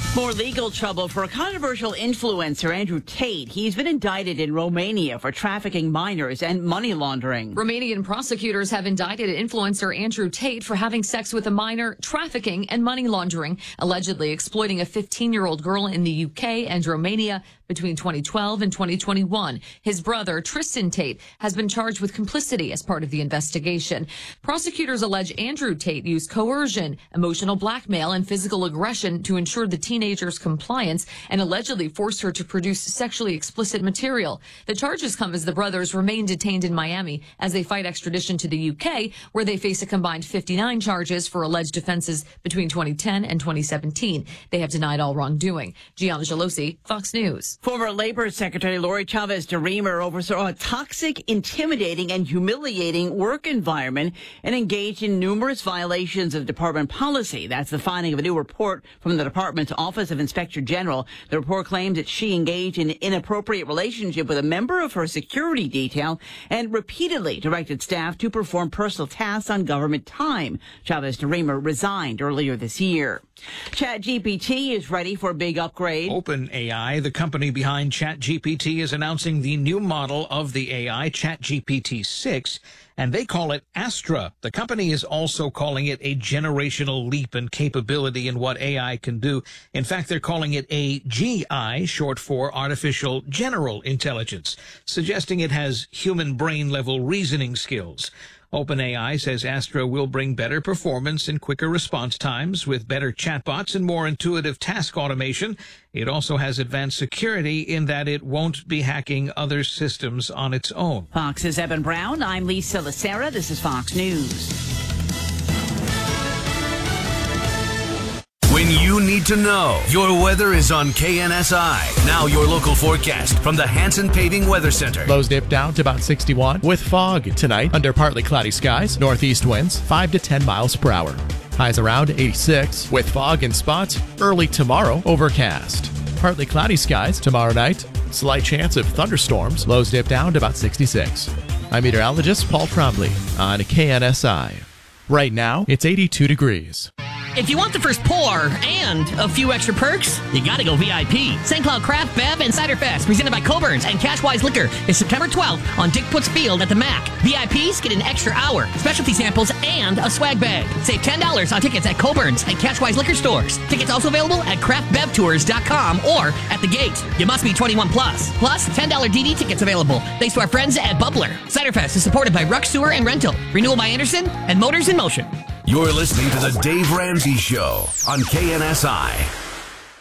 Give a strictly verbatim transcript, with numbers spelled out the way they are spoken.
More legal trouble for a controversial influencer, Andrew Tate. He's been indicted in Romania for trafficking minors and money laundering. Romanian prosecutors have indicted influencer Andrew Tate for having sex with a minor, trafficking, and money laundering, allegedly exploiting a fifteen-year-old girl in the U K and Romania between twenty twelve and twenty twenty-one. His brother, Tristan Tate, has been charged with complicity as part of the investigation. Prosecutors allege Andrew Tate used coercion, emotional blackmail, and physical aggression to ensure the teenager's compliance and allegedly forced her to produce sexually explicit material. The charges come as the brothers remain detained in Miami as they fight extradition to the U K, where they face a combined fifty-nine charges for alleged offenses between twenty ten and twenty seventeen. They have denied all wrongdoing. Gianna Gelosi, Fox News. Former Labor Secretary Lori Chavez de Remer oversaw a toxic, intimidating, and humiliating work environment and engaged in numerous violations of department policy. That's the finding of a new report from the department's Office of Inspector General. The report claims that she engaged in an inappropriate relationship with a member of her security detail and repeatedly directed staff to perform personal tasks on government time. Chavez de Remer resigned earlier this year. ChatGPT is ready for a big upgrade. OpenAI, the company behind ChatGPT, is announcing the new model of the A I, ChatGPT six, and they call it Astra. The company is also calling it a generational leap in capability in what A I can do. In fact, they're calling it A G I, short for Artificial General Intelligence, suggesting it has human brain-level reasoning skills. OpenAI says Astra will bring better performance and quicker response times with better chatbots and more intuitive task automation. It also has advanced security in that it won't be hacking other systems on its own. Fox's Evan Brown. I'm Lisa Lacera. This is Fox News. When you need to know, your weather is on K N S I. Now your local forecast from the Hanson Paving Weather Center. Lows dip down to about sixty-one with fog tonight under partly cloudy skies. Northeast winds five to ten miles per hour. Highs around eighty-six with fog in spots. Early tomorrow, overcast. Partly cloudy skies tomorrow night. Slight chance of thunderstorms. Lows dip down to about sixty-six. I'm meteorologist Paul Trombley on K N S I. Right now, it's eighty-two degrees. If you want the first pour and a few extra perks, you gotta go V I P. Saint Cloud Craft, Bev, and Cider Fest, presented by Coburn's and Cashwise Liquor, is September twelfth on Dick Putz Field at the M A C. V I Ps get an extra hour, specialty samples, and a swag bag. Save ten dollars on tickets at Coburn's and Cashwise Liquor stores. Tickets also available at craft bev tours dot com or at the gate. You must be twenty-one plus. Plus, ten dollars D D tickets available. Thanks to our friends at Bubbler. Cider Fest is supported by Ruck Sewer and Rental, Renewal by Anderson, and Motors in Motion. You're listening to The Dave Ramsey Show on K N S I.